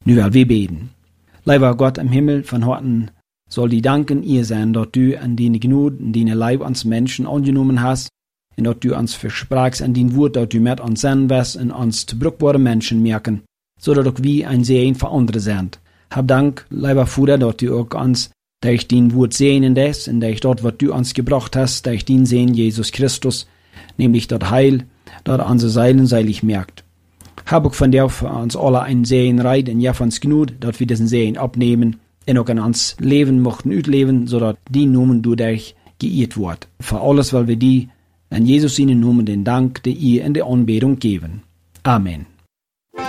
Nu will wir beten. Lieber Gott im Himmel, von Horten soll die danken ihr sein, dass du an deine Gnade, an deine Leib uns Menschen angenommen hast, und dass du uns versprachst an dein Wort, dass du mit uns sein wirst und uns zu brauchbare Menschen merken, so dass auch wir ein Segen für andere sind. Hab Dank, lieber Vater, dass du auch uns durch dein Wort sehen das, und durch dort, was du uns gebracht hast, durch dein Sehen Jesus Christus, nämlich dort Heil, dort unsere Seelen seilig merkt. Hab auch von dir für uns alle einen Segen reit, und ja von uns genug, dass wir diesen Segen abnehmen, und auch in uns Leben mochten utleben, so dass die Namen durch dich geehrt wird. Für alles, weil wir die an Jesus seinen Namen den Dank, der ihr in der Anbetung geben. Amen.